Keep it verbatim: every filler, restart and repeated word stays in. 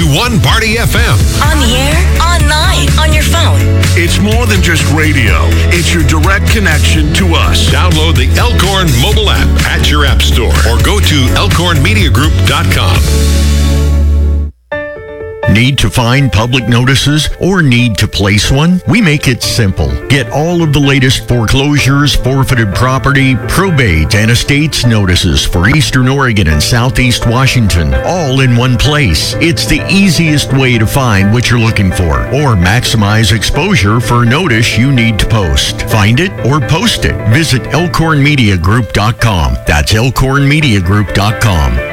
two one Party F M. On the air, online, on your phone. It's more than just radio. It's your direct connection to us. Download the Elkhorn mobile app at your app store or go to elkhorn media group dot com. Need to find public notices or need to place one? We make it simple. Get all of the latest foreclosures, forfeited property, probate, and estates notices for Eastern Oregon and Southeast Washington, all in one place. It's the easiest way to find what you're looking for or maximize exposure for a notice you need to post. Find it or post it. Visit elkhorn media group dot com. That's elkhorn media group dot com.